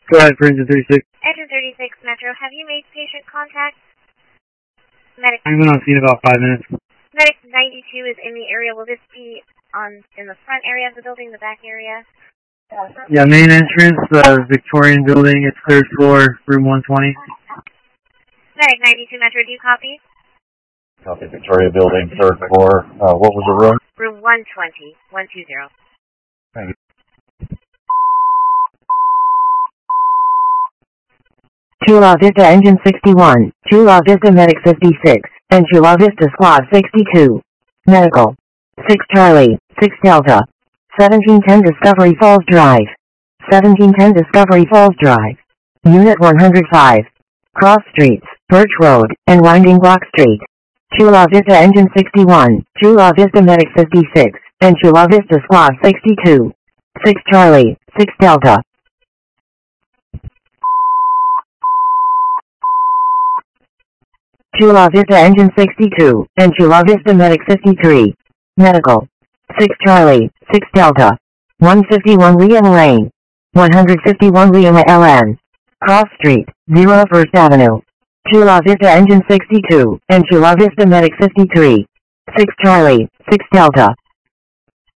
Go ahead for engine 36. Engine 36 Metro, have you made patient contact? Medic. I've been on scene about 5 minutes. Medic 92 is in the area. Will this be in the front area of the building, the back area? Yeah, main entrance, Victorian building. It's 3rd floor, room 120. Medic 92 Metro, do you copy? Copy, Victoria building, 3rd floor. What was the room? Room 120, 120. Thank you. Chula Vista Engine 61, Chula Vista Medic 56, and Chula Vista Squad 62. Medical. 6 Charlie, 6 Delta. 1710 Discovery Falls Drive. 1710 Discovery Falls Drive. Unit 105. Cross Streets, Birch Road, and Winding Block Street. Chula Vista Engine 61, Chula Vista Medic 56, and Chula Vista Squad 62. 6 Charlie, 6 Delta. Chula Vista Engine 62, and Chula Vista Medic 53. Medical. 6 Charlie, 6 Delta. 151 Lima Lane. 151 Lima LN. Cross Street, 0 First Avenue. Chula Vista Engine 62, and Chula Vista Medic 53. 6 Charlie, 6 Delta.